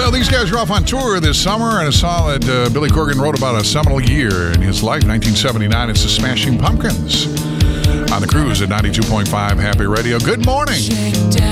know, these guys are off on tour this summer, and I saw that Billy Corgan wrote about a seminal year in his life, 1979. It's the Smashing Pumpkins on the Cruise at 92.5 Happy Radio. Good morning.